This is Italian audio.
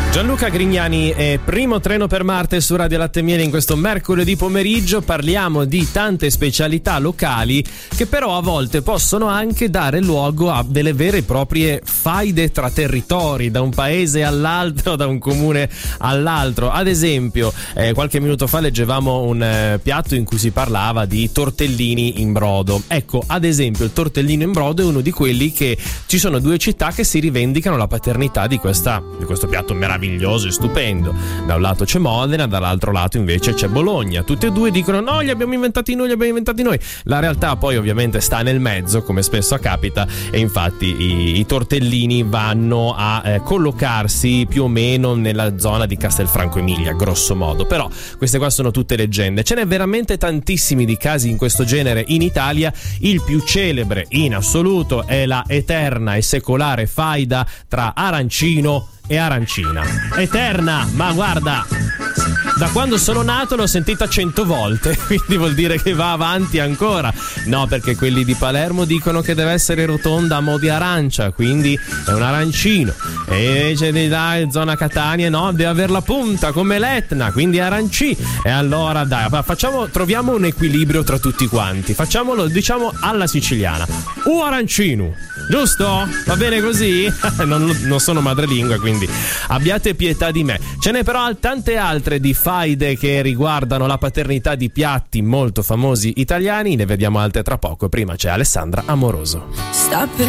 Gianluca Grignani è Primo treno per Marte su Radio Latte e Miele. In questo mercoledì pomeriggio parliamo di tante specialità locali che però a volte possono anche dare luogo a delle vere e proprie faide tra territori, da un paese all'altro, da un comune all'altro. Ad esempio, qualche minuto fa leggevamo un piatto in cui si parlava di tortellini in brodo. Ecco, ad esempio, il tortellino in brodo è uno di quelli che ci sono due città che si rivendicano la paternità di questo piatto meraviglioso e stupendo. Da un lato c'è Modena, dall'altro lato invece c'è Bologna. Tutti e due dicono no, li abbiamo inventati noi. La realtà poi ovviamente sta nel mezzo, come spesso capita, e infatti i tortellini vanno a collocarsi più o meno nella zona di Castelfranco Emilia, grosso modo. Però queste qua sono tutte leggende. Ce n'è veramente tantissimi di casi in questo genere in Italia. Il più celebre in assoluto è la eterna e secolare faida tra arancino e arancina. Eterna, ma guarda, da quando sono nato l'ho sentita 100 volte, quindi vuol dire che va avanti ancora. No, perché quelli di Palermo dicono che deve essere rotonda a mo' di arancia, quindi è un arancino. E invece di zona Catania no, deve aver la punta come l'Etna, quindi arancì. E allora dai, troviamo un equilibrio tra tutti quanti. Facciamolo, diciamo, alla siciliana. Arancino, giusto? Va bene così? non sono madrelingua, quindi abbiate pietà di me. Ce n'è però tante altre di faide che riguardano la paternità di piatti molto famosi italiani. Ne vediamo altre tra poco. Prima c'è Alessandra Amoroso. Sta per